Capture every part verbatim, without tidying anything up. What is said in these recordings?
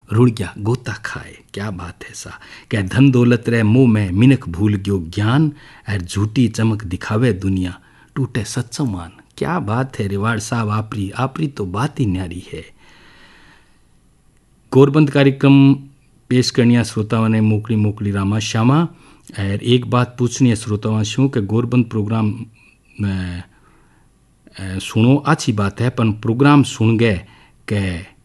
रुड़ गया गोता खाए। क्या बात है सा, क्या धन दौलत रे मुंह में मिनख भूल गयो ज्ञान, और झूठी चमक दिखावे दुनिया टूटे सच्चो मान। क्या बात है रिवाड़ साहब, आपरी आपरी तो बात ही न्यारी है। गोरबंद कार्यक्रम पेश करनिया श्रोताओं ने मोकली मोकली रामा श्यामा। और एक बात पूछनी है श्रोताओं शू कि गोरबंद प्रोग्राम सुनो अच्छी बात है, पर प्रोग्राम सुन गए के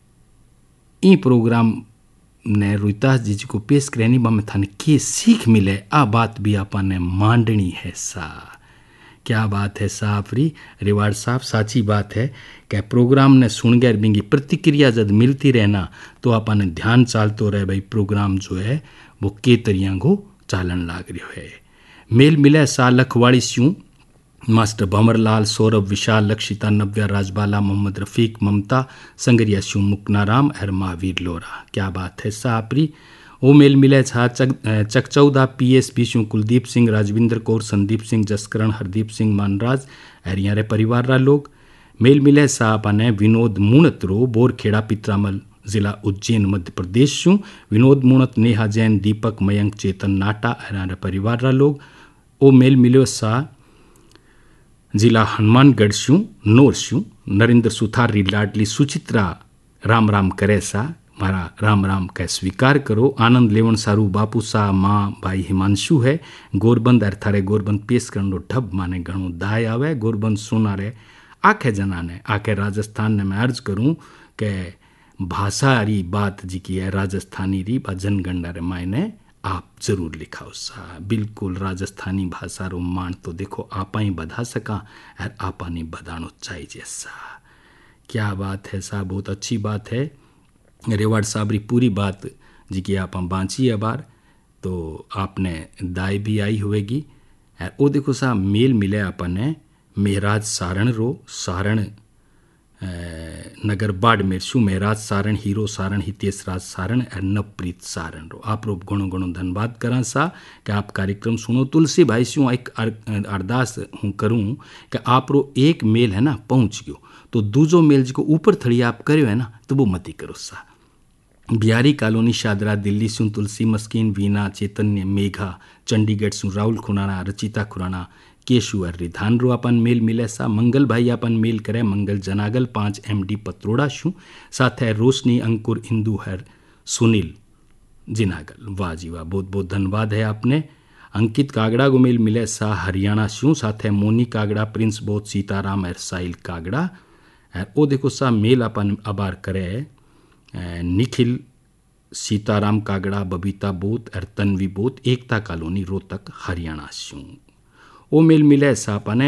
ई प्रोग्राम ने रोहितास जी को पेश करनी बा में थाने के सीख मिले, आ बात भी अपन ने मांडनी है सा। क्या बात है साफरी रिवाड़ साहब, साची बात है कि प्रोग्राम ने सुन गए बिंगी प्रतिक्रिया जब मिलती रहना तो अपन ने ध्यान चालतो रहे भाई प्रोग्राम जो है वो के तरिया को चालन लाग रही है। मेल मिले सा लखवाड़ी स्यूं मास्टर भंवरलाल, सौरभ, विशाल, लक्षिता, नव्या, राजबाला, मोहम्मद रफीक, ममता, संगरिया शू, मुकनाराम और महावीर लोरा। क्या बात है सापरी। ओ मेल मिले छा चक चकचौदा पी एस बी शू, कुलदीप सिंह, राजविंदर कौर, संदीप सिंह, जसकरण, हरदीप सिंह मानराज और यहाँ परिवार रा लोग। मेल मिले सा अपने विनोद मुणत रो, बोरखेड़ा, पित्रामल जिला उज्जैन मध्य प्रदेश शू। विनोद मुणत, नेहा जैन, दीपक, मयंक, चेतन नाटा और यहाँ परिवार रा लोग। ओ मेल मिलो सा जिला हनुमानगढ़ शू, नोर शू, नरेंद्र सुथार, लाडली सुचित्रा, राम राम करे सा, मारा राम राम कह स्वीकार करो। आनंद लेवन सारू, बापू सा, माँ भाई हिमांशु है। गोरबंद अर थारे गोरबंद पेश करनो ढब माने घणो दाय आवे। गोरबंद सुना रे आखे जना ने आखे राजस्थान ने मैं अर्ज करूं के भाषा री बात जी की है राजस्थानी री बा जनगणना रे मायने आप जरूर लिखाओ सा। बिल्कुल राजस्थानी भाषा रो मान तो देखो आपा ही बधा सका और आपा ने बधानो चाहिए सा। क्या बात है सा, बहुत अच्छी बात है। रेवाड़ साबरी पूरी बात जी की आप बाँची है बार तो आपने दाई भी आई होएगी। और वो देखो सा मेल मिले अपने मेहराज सारण रो, सारण नगर बाड़मेर शू, मेहराज सारण, हीरो सारण, हितेश राज सारण और नवप्रीत सारण रो। आप रो गुणो गुणो धन्यवाद करा सा कि आप कार्यक्रम सुनो। तुलसी भाई शू एक अरदास हूँ करूँ कि आप रो एक मेल है ना पहुँच गयो तो दूजो मेल जी को ऊपर थड़ी आप करो है ना तो वो मती करो सा। बिहारी कॉलोनी शादरा दिल्ली शू तुलसी मस्किन, वीना, चैतन्य, मेघा, चंडीगढ़ शू राहुल खुराना, रचिता खुराना, केशु और रिधान रो अपन मेल मिले सा। मंगल भाई अपन मेल करे, मंगल जनागल पाँच एम डी पत्रोड़ा शू, साथ है रोशनी, अंकुर, इंदू हर, सुनील जिनागल। वाह जी वाह, बहुत बहुत धन्यवाद है आपने। अंकित कागड़ा को मेल मिले सा हरियाणा शू, साथ है मोनी कागड़ा, प्रिंस बोध, सीताराम और साहिल कागड़ा। ओ देखो सा मेल अपन आबार करे निखिल, सीताराम कागड़ा, बबीता बोत और तन्वी बोत, एकता कॉलोनी रोहतक हरियाणा शू। ओ मेल मिले सा अपने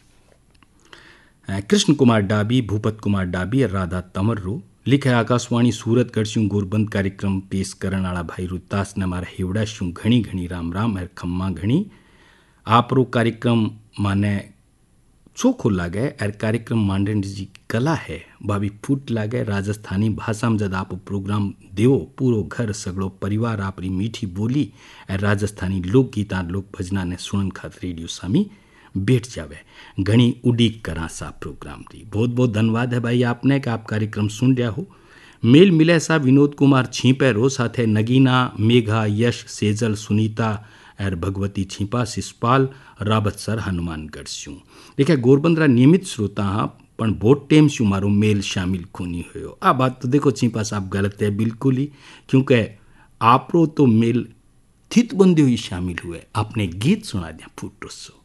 कृष्ण कुमार डाबी, भूपत कुमार डाबी और राधा तंवर रो। लिखे आकाशवाणी सूरतगढ़ शू गोरबंद कार्यक्रम पेश करने वाला भाई रुतास ने हमारा हेवड़ा शू घनी घनी राम राम और खम्मा घनी। आप रो कार्यक्रम माने चोखो लागे और कार्यक्रम मांडन जी कला है भाभी फूट लागे। राजस्थानी भाषा में जब आप प्रोग्राम देवो पूरो घर सगड़ो परिवार आपरी मीठी बोली और राजस्थानी लोकगीत लोक भजना ने सुनन खातिर रेडियो सामी बैठ जावे। घनी उड़ीक करा सा प्रोग्राम दी। बहुत बहुत धन्यवाद है भाई आपने कि आप कार्यक्रम सुन रहा हो। मेल मिले सा विनोद कुमार छीपे रो, साथ है नगीना, मेघा, यश, सेजल, सुनीता और भगवती छिपा, शिषपाल, राबत सर हनुमानगढ़ शू। देखिए गोरबंदरा नियमित श्रोता हाँ पण बहुत टाइम शू मारो मेल शामिल खूनी हो। आ बात तो देखो छिपा साहब गलत है बिल्कुल ही, क्योंकि आप रो तो मेल थित बंदे हुई शामिल हुए। आपने गीत सुना दिया फूटो सो।